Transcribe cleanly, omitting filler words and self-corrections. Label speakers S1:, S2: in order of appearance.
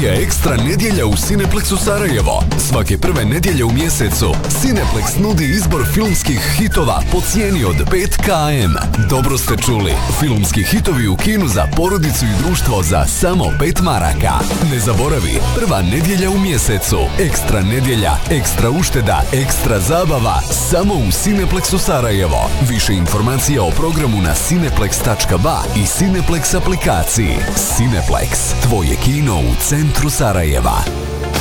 S1: je ekstra nedjelja u Cineplexu Sarajevo. Svake prve nedjelje u mjesecu Cineplex nudi izbor filmskih hitova po cijeni od 5 km. Dobro ste čuli, filmski hitovi u kinu za porodicu i društvo za samo 5 maraka. Ne zaboravi, prva nedjelja u mjesecu. Ekstra nedjelja, ekstra ušteda, ekstra zabava, samo u Cineplexu Sarajevo. Više informacija o programu na cineplex.ba i Cineplex aplikaciji. Cineplex, tvoje kino u centru Sarajeva.